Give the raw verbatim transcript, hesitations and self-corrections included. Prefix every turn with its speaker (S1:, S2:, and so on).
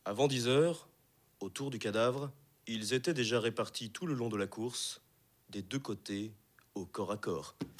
S1: Avant dix heures, autour du cadavre, ils étaient déjà répartis tout le long de la course, des deux côtés, au corps à corps.